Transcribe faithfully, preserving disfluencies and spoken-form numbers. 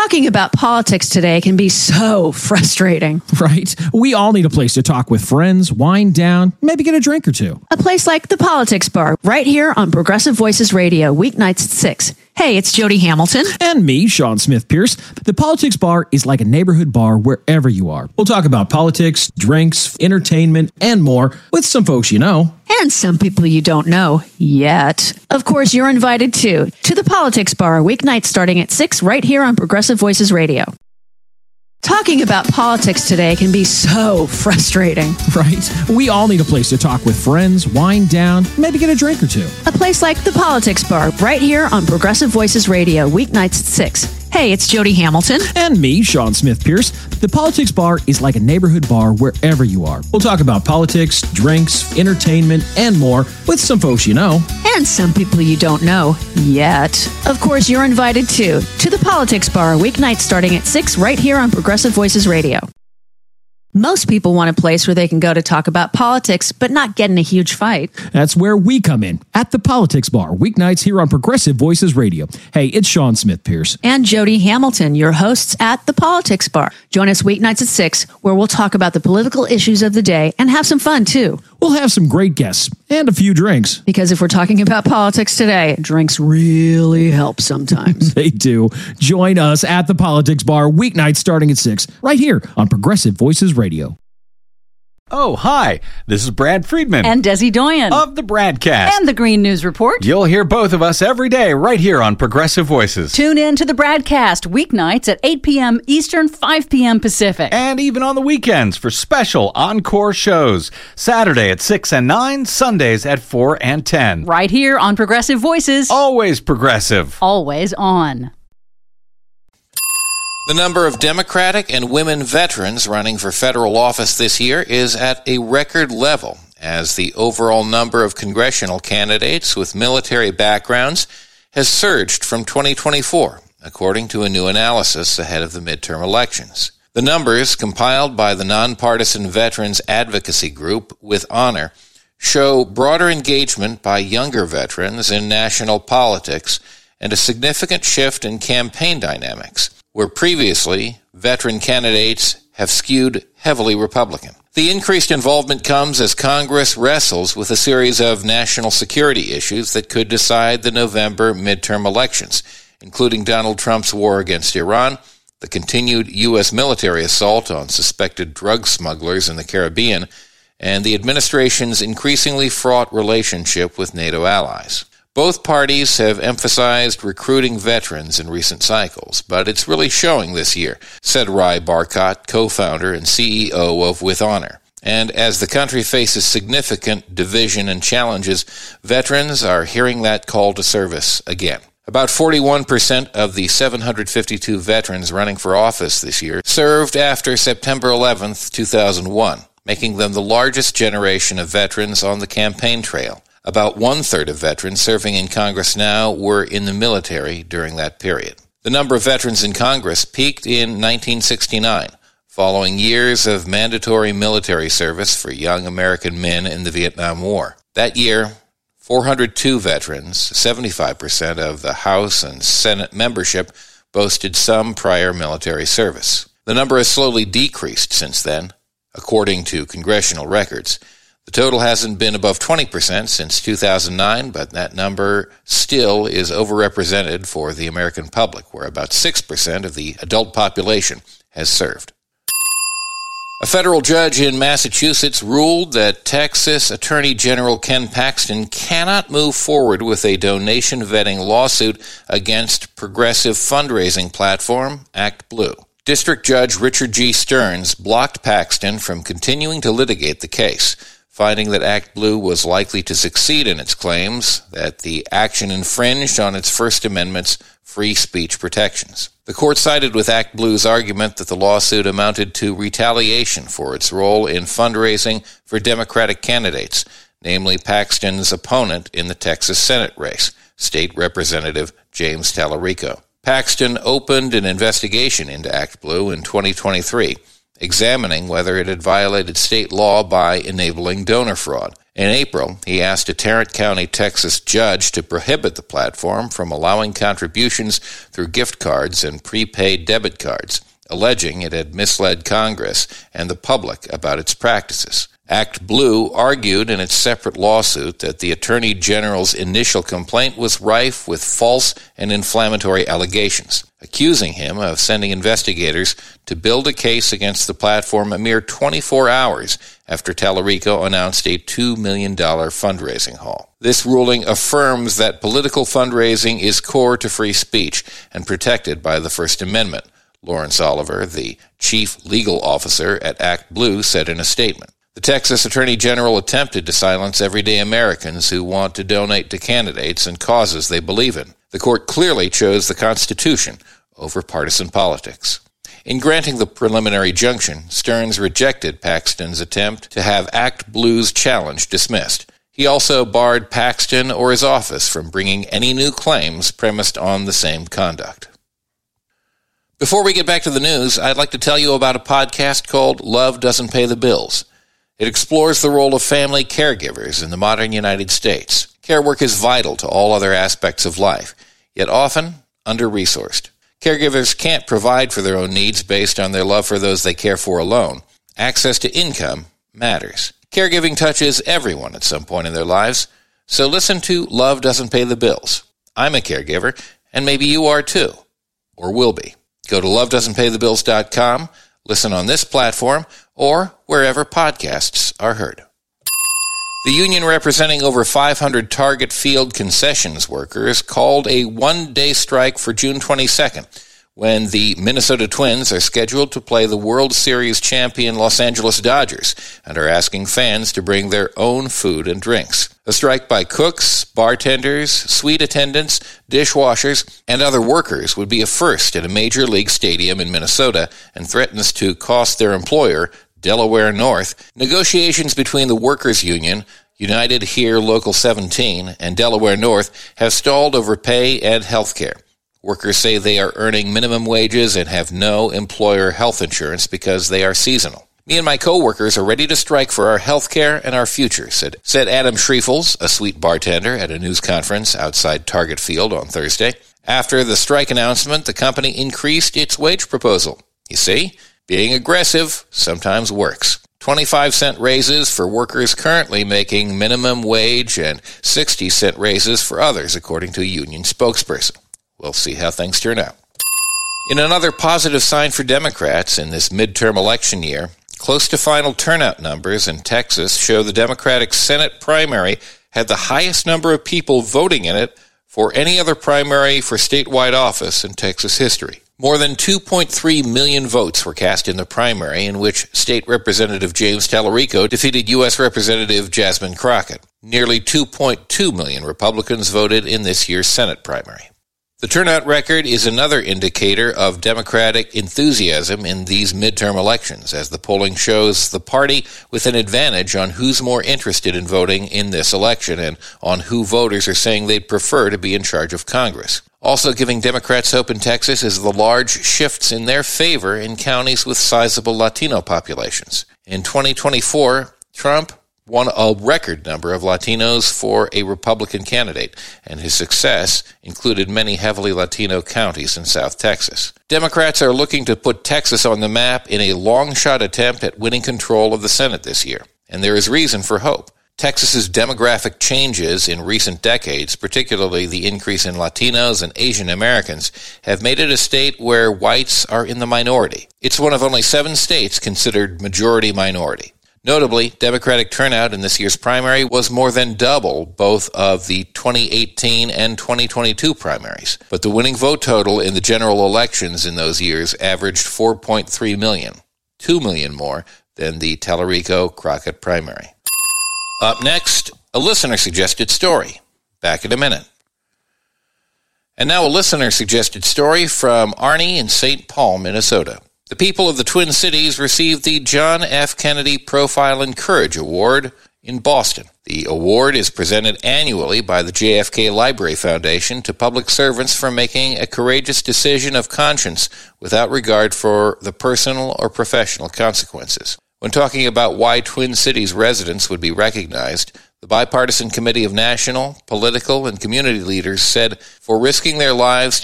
Talking about politics today can be so frustrating. Right? We all need a place to talk with friends, wind down, maybe get a drink or two. A place like the Politics Bar, right here on Progressive Voices Radio, weeknights at six. Hey, it's Jody Hamilton. And me, Sean Smith Pierce. The Politics Bar is like a neighborhood bar wherever you are. We'll talk about politics, drinks, entertainment, and more with some folks you know. And some people you don't know yet. Of course, you're invited too to the Politics Bar, weeknights starting at six, right here on Progressive Voices Radio. Talking about politics today can be so frustrating. Right? We all need a place to talk with friends, wind down, maybe get a drink or two. A place like the Politics Bar, right here on Progressive Voices Radio, weeknights at six. Hey, it's Jody Hamilton. And me, Sean Smith Pierce. The Politics Bar is like a neighborhood bar wherever you are. We'll talk about politics, drinks, entertainment, and more with some folks you know. And some people you don't know yet. Of course, you're invited too to the Politics Bar, weeknights starting at six, right here on Progressive Voices Radio. Most people want a place where they can go to talk about politics, but not get in a huge fight. That's where we come in, at the Politics Bar, weeknights here on Progressive Voices Radio. Hey, it's Sean Smith Pierce. And Jody Hamilton, your hosts at the Politics Bar. Join us weeknights at six, where we'll talk about the political issues of the day and have some fun, too. We'll have some great guests and a few drinks. Because if we're talking about politics today, drinks really help sometimes. They do. Join us at the Politics Bar, weeknights starting at six, right here on Progressive Voices Radio. Oh, hi. This is Brad Friedman. And Desi Doyen. Of the Bradcast. And the Green News Report. You'll hear both of us every day right here on Progressive Voices. Tune in to the Bradcast weeknights at eight p.m. Eastern, five p.m. Pacific. And even on the weekends for special encore shows. Saturday at six and nine, Sundays at four and ten. Right here on Progressive Voices. Always progressive. Always on. The number of Democratic and women veterans running for federal office this year is at a record level, as the overall number of congressional candidates with military backgrounds has surged from twenty twenty-four, according to a new analysis ahead of the midterm elections. The numbers, compiled by the nonpartisan veterans advocacy group With Honor, show broader engagement by younger veterans in national politics and a significant shift in campaign dynamics, where previously veteran candidates have skewed heavily Republican. The increased involvement comes as Congress wrestles with a series of national security issues that could decide the November midterm elections, including Donald Trump's war against Iran, the continued U S military assault on suspected drug smugglers in the Caribbean, and the administration's increasingly fraught relationship with NATO allies. Both parties have emphasized recruiting veterans in recent cycles, but it's really showing this year, said Rai Barkat, co-founder and C E O of With Honor. And as the country faces significant division and challenges, veterans are hearing that call to service again. About forty-one percent of the seven hundred fifty-two veterans running for office this year served after September eleventh, two thousand one, making them the largest generation of veterans on the campaign trail. About one-third of veterans serving in Congress now were in the military during that period. The number of veterans in Congress peaked in nineteen sixty-nine, following years of mandatory military service for young American men in the Vietnam War. That year, four hundred two veterans, seventy-five percent of the House and Senate membership, boasted some prior military service. The number has slowly decreased since then, according to congressional records. The total hasn't been above twenty percent since two thousand nine, but that number still is overrepresented for the American public, where about six percent of the adult population has served. A federal judge in Massachusetts ruled that Texas Attorney General Ken Paxton cannot move forward with a donation vetting lawsuit against progressive fundraising platform ActBlue. District Judge Richard G. Stearns blocked Paxton from continuing to litigate the case, finding that ActBlue was likely to succeed in its claims that the action infringed on its First Amendment's free speech protections. The court sided with ActBlue's argument that the lawsuit amounted to retaliation for its role in fundraising for Democratic candidates, namely Paxton's opponent in the Texas Senate race, State Representative James Tallarico. Paxton opened an investigation into ActBlue in twenty twenty-three, examining whether it had violated state law by enabling donor fraud. In April, he asked a Tarrant County, Texas judge to prohibit the platform from allowing contributions through gift cards and prepaid debit cards, alleging it had misled Congress and the public about its practices. Act Blue argued in its separate lawsuit that the Attorney General's initial complaint was rife with false and inflammatory allegations, accusing him of sending investigators to build a case against the platform a mere twenty-four hours after Tallarico announced a two million dollars fundraising haul. This ruling affirms that political fundraising is core to free speech and protected by the First Amendment, Lawrence Oliver, the chief legal officer at Act Blue, said in a statement. The Texas Attorney General attempted to silence everyday Americans who want to donate to candidates and causes they believe in. The court clearly chose the Constitution over partisan politics. In granting the preliminary injunction, Stearns rejected Paxton's attempt to have Act Blue's challenge dismissed. He also barred Paxton or his office from bringing any new claims premised on the same conduct. Before we get back to the news, I'd like to tell you about a podcast called Love Doesn't Pay the Bills. It explores the role of family caregivers in the modern United States. Care work is vital to all other aspects of life, yet often under-resourced. Caregivers can't provide for their own needs based on their love for those they care for alone. Access to income matters. Caregiving touches everyone at some point in their lives, so listen to Love Doesn't Pay the Bills. I'm a caregiver, and maybe you are too, or will be. Go to love doesn't pay the bills dot com, listen on this platform, or wherever podcasts are heard. The union representing over five hundred Target Field concessions workers called a one-day strike for June twenty-second, when the Minnesota Twins are scheduled to play the World Series champion Los Angeles Dodgers and are asking fans to bring their own food and drinks. A strike by cooks, bartenders, suite attendants, dishwashers, and other workers would be a first at a major league stadium in Minnesota and threatens to cost their employer, Delaware North. Negotiations between the Workers' Union, United Here Local seventeen, and Delaware North have stalled over pay and health care. Workers say they are earning minimum wages and have no employer health insurance because they are seasonal. Me and my co-workers are ready to strike for our health care and our future, said, said Adam Schriefels, a suite bartender at a news conference outside Target Field on Thursday. After the strike announcement, the company increased its wage proposal. You see, being aggressive sometimes works. twenty-five cent raises for workers currently making minimum wage and sixty cent raises for others, according to a union spokesperson. We'll see how things turn out. In another positive sign for Democrats in this midterm election year, close to final turnout numbers in Texas show the Democratic Senate primary had the highest number of people voting in it for any other primary for statewide office in Texas history. More than two point three million votes were cast in the primary, in which State Representative James Tallarico defeated U S Representative Jasmine Crockett. Nearly two point two million Republicans voted in this year's Senate primary. The turnout record is another indicator of Democratic enthusiasm in these midterm elections, as the polling shows the party with an advantage on who's more interested in voting in this election and on who voters are saying they'd prefer to be in charge of Congress. Also giving Democrats hope in Texas is the large shifts in their favor in counties with sizable Latino populations. In twenty twenty-four, Trump won a record number of Latinos for a Republican candidate, and his success included many heavily Latino counties in South Texas. Democrats are looking to put Texas on the map in a long-shot attempt at winning control of the Senate this year, and there is reason for hope. Texas's demographic changes in recent decades, particularly the increase in Latinos and Asian Americans, have made it a state where whites are in the minority. It's one of only seven states considered majority minority. Notably, Democratic turnout in this year's primary was more than double both of the twenty eighteen and twenty twenty-two primaries. But the winning vote total in the general elections in those years averaged four point three million, two million more than the Tallarico-Crockett primary. Up next, a listener-suggested story. Back in a minute. And now a listener-suggested story from Arnie in Saint Paul, Minnesota. The people of the Twin Cities received the John F. Kennedy Profile and Courage Award in Boston. The award is presented annually by the J F K Library Foundation to public servants for making a courageous decision of conscience without regard for the personal or professional consequences. When talking about why Twin Cities residents would be recognized, the Bipartisan Committee of National, Political, and Community Leaders said for risking their lives